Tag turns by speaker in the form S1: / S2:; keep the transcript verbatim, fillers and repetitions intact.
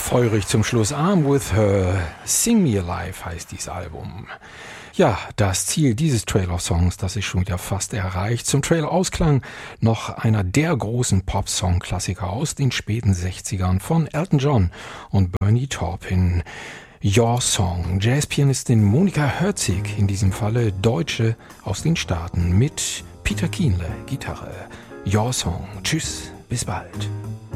S1: Feurig zum Schluss. I'm with her. Sing Me Alive heißt dieses Album. Ja, das Ziel dieses Trailer-Songs, das ist schon wieder fast erreicht. Zum Trailer-Ausklang noch einer der großen Pop-Song-Klassiker aus den späten sechzigern von Elton John und Bernie Taupin. Your Song. Jazzpianistin Monika Herzig, in diesem Falle Deutsche aus den Staaten, mit Peter Kienle, Gitarre. Your Song. Tschüss, bis bald.